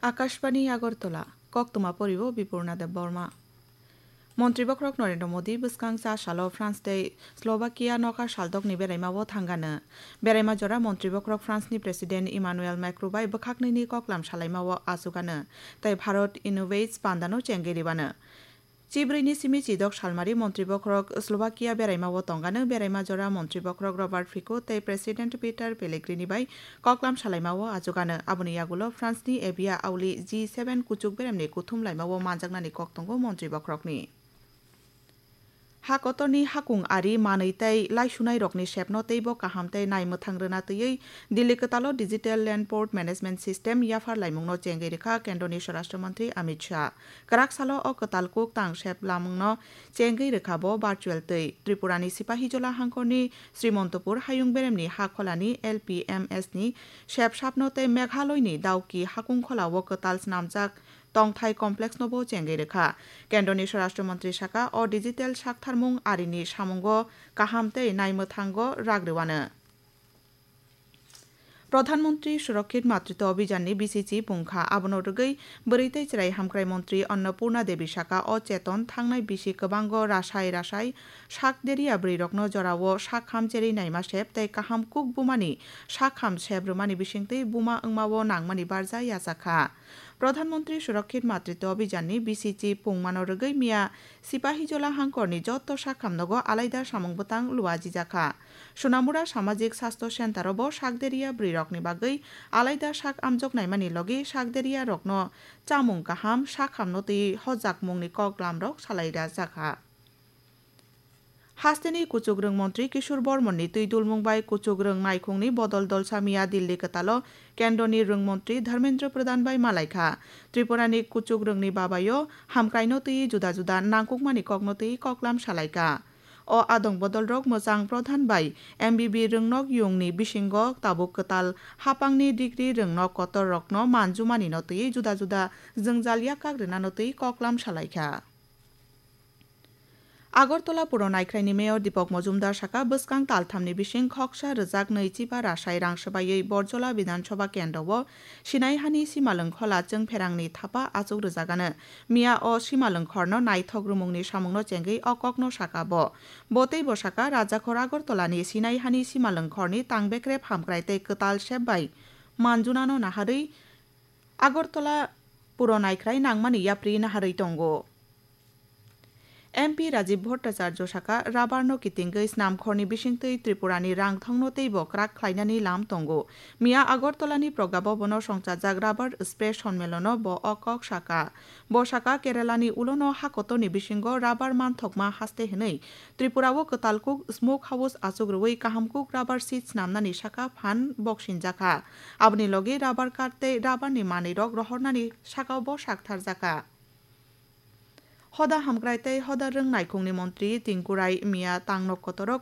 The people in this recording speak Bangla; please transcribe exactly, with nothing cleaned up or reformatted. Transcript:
আকাশবাণী আগরতলা কক্তমা পরিব বিপূর্ণা দেব বর্মা মন্ত্রীবক্রক নরেন্দ্র মোদী বসকাং চা সালো ফ্রান্স দে স্লোভাকিয়া নকা সালদকনি বেরাইমাও থাঙ্গানো বেরাইমা জরা মন্ত্রীবক্রক ফ্রান্সনি প্রেসিডেন্ট ইমানুয়েল ম্যাক্রোবাই বখাকনিনি ককলাম সালাইমাও আসুগানো তাই ভারত ইনোভেটস পান্দানো চেঙ্গেরিবানো চিব্রৈনি সিমি চিদক সালমারি মন্ত্রীবক্রক স্লোভাকিয়া বেরাইমাও তঙ্গানো বেরাইমা জরা মন্ত্রীবক্রক রবার্ট ফিকো তাই president Peter Pellegrini by ককলাম সালাইমাও আজুগানো আবনি আগুলো ফ্রান্সনি এবিয়া Auliya G seven কুচুক বেরামনি কুথুম লাইমাও মানজাগনানি কক্তঙ্গ মন্ত্রীবক্রকনি হাকতনি হাকুং আরি মানৈতাই লাইসুনাই রকনি সেপনো তৈব কাহামতাই নাইমোথাंग्रोना তৈयै Delhi কতালো digital land port management system ইয়াফার লাইমুংনো চেঙ্গै रेखा केन्द्रनि स्वराष्ट्रमंत्री अमित शाह कराक सालो अ कतालकुक तां सेप लामुंनो চেঙ্গै रेखा बो भार्चुअल तै त्रिपुरानि सिपाहीजला हांखरनि श्रीमन्तपुर हायुं बेरेमनि हाखलानि एलपीएमएसनि सेप सापनो तै मेघालयनि दाउकी हाकुं खलावो कताल्स नामजाक तंगथाई कमप्लेक्स नबो চেঙ্গै रेखा केन्द्रनि स्वराष्ट्रमंत्री शाखा अ डिजिटल साकथारमुं आरिनि सामुंगो काहामतै नायमोथांगो राग्रेवानो प्रधानमंत्री सुरक्षित मातृत्व अभियाननि बिसिचि पुंखा आबनो रगै बोरैतै चिराय हामक्राय मंत्री अन्नपूर्णा देवी शाखा अ चेतन थांनाय बिसि कबांगो रासाय रासाय शाकदेरिया ब्रैरकनो जरावो शाखाम चेरै नायमा सेप तै काहाम कुक बुमानि शाखाम सेब्रमानि बिसिंतै बुमा अंमावो नांमानि बारजा याजाखा प्रधानमंत्री सुरक्षित मातृत्व अभियाननि बिसिचि पुंमानो रगै मिया सिपाहीजला हांकरनि जत्त शाखामनगो आलायदा सामुंबतां लुवाजि जाखा सोनामुरा सामाजिक स्वास्थ्य सेन्टारावबो शाकदेरिया ब्रैरकनि बागै आलायदा शाक आमजक नायमानि लगे शाकदेरिया रकनो चामुं काहाम शाखामनो तै हजाक मुंनि ककलामरक सालायदा जाखा हास्तेनि कुचुग्रों मंत्री किशोर बर्मननि तैदुल मुंबाई कुचुग्रों नायखुंनि बदल दलसा मिया दिल्ली कतालो केन्द्रनि रोंमंत्री धर्मेन्द्र प्रधान बाय मालायखा त्रिपुरानि कुचुग्रोंनि बाबायो हामक्रायनो तै जुदा जुदा नांकुकमानि ककनो तै ककलाम सालायका अ आदं बदल रक मोजां प्रधान बाय एमबिबि रोंनक युंनि बिसिंग ताबुक कताल हापांनि डिग्री रोंनक कतर रकनो मानजुमानि नतै जुदा जुदा जोंजालिया काग्रेना नतै ककलाम सालायखा আগরতলা পুর নাইক্রাইনি মেয়র দীপক মজুমদার শাখা বসকাং তালথামনি বিশিং খকসা রজাক নৈচিবা রাসাই রাংসবাयै বরজলা বিধানসভা কেন্দ্রও সিনাইহানি সিমালংখলা जों फेरांनि थापा आचौक रजागानो मिया अ सिमालंखरनो नायथक रुमुंनि सामुंनो चेंगै अककनो शाखा ब बतै बसाखा राजाखर আগরতলাनि सिनाइहानि सिमालंखरनि तांबेक्रेब हामक्रायतै कताल सेबबाय मानजुनानो नाहारै আগরতলা पुर नाइक्राय नांमानि याप्रि नाहारै तंगो एमपी राजीव भट्टाचार्य शाखा राबारनो कितिंगै नामखरनि बिसिंतै त्रिपुरानि रांथंनो तैबो क्राक ख्लायनानि लाम तंगो मिया আগরতলাनि प्रज्ञा भवनो संचाजाक राबार स्प्रे सम्मेलनो ब अकक शाखा ब शाखा केरालानि उलनो हाकतनि बिसिंगो राबार मानथकमा हास्ते हनै त्रिपुरावो कतालकुक स्मोक हाउस आचुग्रुवै काहामकुक राबार सीड्स नामनानि शाखा फान बक्सिन जाखा आबनि लगे राबार काटतै राबारनि मानिरक रहरनानि शाखावबो शाकथार जाखा हदा हामक्रायतै हदा रों नायखुंनि मंत्री तिंकुराय मिया तांनक कतरक